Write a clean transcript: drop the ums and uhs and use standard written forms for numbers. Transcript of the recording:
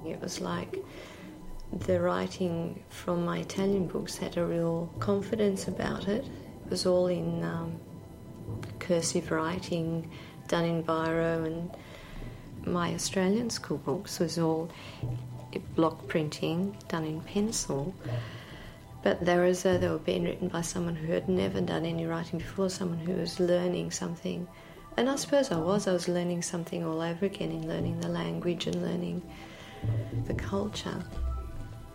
It was like the writing from my Italian books had a real confidence about it. It was all in cursive writing, done in biro, and my Australian school books was all block printing, done in pencil. But they were being written by someone who had never done any writing before, someone who was learning something. And I suppose I was learning something all over again, in learning the language and learning the culture.